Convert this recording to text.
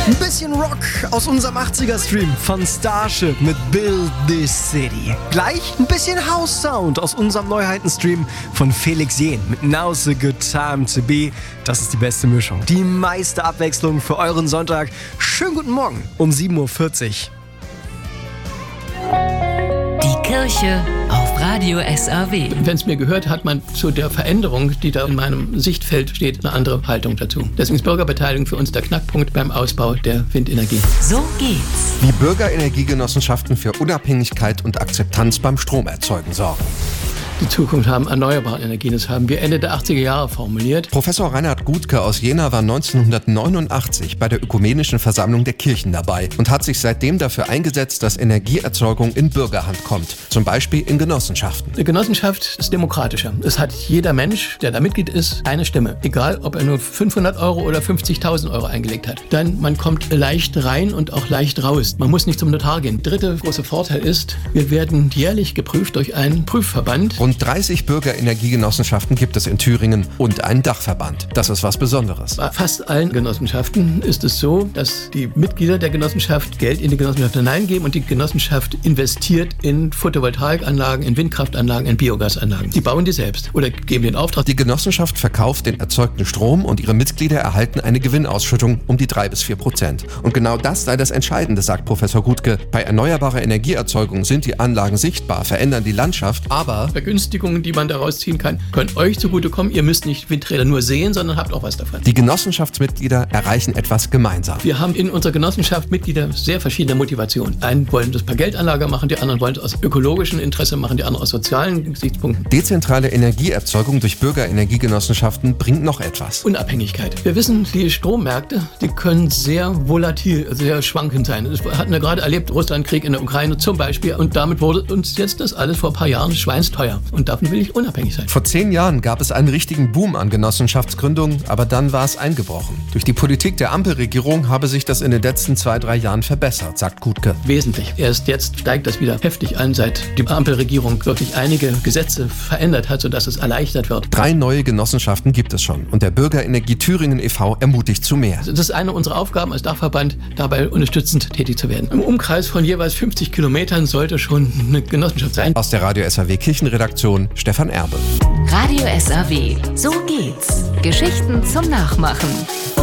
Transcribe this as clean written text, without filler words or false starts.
Ein bisschen Rock aus unserem 80er-Stream von Starship mit Build This City. Gleich ein bisschen House-Sound aus unserem Neuheiten-Stream von Felix Jähn mit Now's a Good Time to Be. Das ist die beste Mischung. Die meiste Abwechslung für euren Sonntag. Schönen guten Morgen um 7.40 Uhr. Die Kirche auf Radio SAW. Wenn es mir gehört, hat man zu der Veränderung, die da in meinem Sichtfeld steht, eine andere Haltung dazu. Deswegen ist Bürgerbeteiligung für uns der Knackpunkt beim Ausbau der Windenergie. So geht's. Wie Bürgerenergiegenossenschaften für Unabhängigkeit und Akzeptanz beim Stromerzeugen sorgen. Die Zukunft haben erneuerbare Energien. Das haben wir Ende der 80er Jahre formuliert. Professor Reinhard Gutke aus Jena war 1989 bei der Ökumenischen Versammlung der Kirchen dabei und hat sich seitdem dafür eingesetzt, dass Energieerzeugung in Bürgerhand kommt. Zum Beispiel in Genossenschaften. Eine Genossenschaft ist demokratischer. Es hat jeder Mensch, der da Mitglied ist, eine Stimme. Egal, ob er nur 500 Euro oder 50.000 Euro eingelegt hat. Dann, man kommt leicht rein und auch leicht raus. Man muss nicht zum Notar gehen. Dritter großer Vorteil ist, wir werden jährlich geprüft durch einen Prüfverband. Rund 30 Bürgerenergiegenossenschaften gibt es in Thüringen und einen Dachverband. Das ist was Besonderes. Bei fast allen Genossenschaften ist es so, dass die Mitglieder der Genossenschaft Geld in die Genossenschaft hineingeben und die Genossenschaft investiert in Photovoltaikanlagen, in Windkraftanlagen, in Biogasanlagen. Die bauen die selbst oder geben den Auftrag. Die Genossenschaft verkauft den erzeugten Strom und ihre Mitglieder erhalten eine Gewinnausschüttung um die 3-4%. Und genau das sei das Entscheidende, sagt Professor Gutke. Bei erneuerbarer Energieerzeugung sind die Anlagen sichtbar, verändern die Landschaft, aber Vergünstigungen, die man daraus ziehen kann, können euch zugutekommen. Ihr müsst nicht Windräder nur sehen, sondern habt auch was davon. Die Genossenschaftsmitglieder erreichen etwas gemeinsam. Wir haben in unserer Genossenschaft Mitglieder sehr verschiedener Motivationen. Einen wollen das per Geldanlage machen, die anderen wollen es aus ökologischem Interesse machen, die anderen aus sozialen Gesichtspunkten. Dezentrale Energieerzeugung durch Bürgerenergiegenossenschaften bringt noch etwas. Unabhängigkeit. Wir wissen, die Strommärkte, die können sehr volatil, sehr schwankend sein. Wir hatten ja gerade erlebt, Russlandkrieg in der Ukraine zum Beispiel, und damit wurde uns jetzt das alles vor ein paar Jahren schweinsteuer. Und davon will ich unabhängig sein. Vor 10 Jahren gab es einen richtigen Boom an Genossenschaftsgründungen, aber dann war es eingebrochen. Durch die Politik der Ampelregierung habe sich das in den letzten 2-3 Jahren verbessert, sagt Gutke. Wesentlich. Erst jetzt steigt das wieder heftig an, seit die Ampelregierung wirklich einige Gesetze verändert hat, sodass es erleichtert wird. 3 neue Genossenschaften gibt es schon und der Bürgerenergie Thüringen e.V. ermutigt zu mehr. Das ist eine unserer Aufgaben als Dachverband, dabei unterstützend tätig zu werden. Im Umkreis von jeweils 50 Kilometern sollte schon eine Genossenschaft sein. Aus der Radio SAW Kirchenredaktion Stefan Erbe. Radio SAW. So geht's. Geschichten zum Nachmachen.